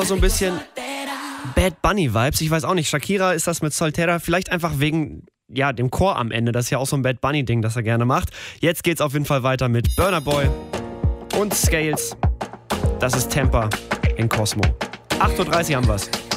So ein bisschen Bad Bunny Vibes. Ich weiß auch nicht, Shakira ist das mit Soltera, vielleicht einfach wegen dem Chor am Ende. Das ist ja auch so ein Bad Bunny Ding, das er gerne macht. Jetzt geht's auf jeden Fall weiter mit Burna Boy und Scales. Das ist Temper in Cosmo. 8:30 Uhr haben wir's.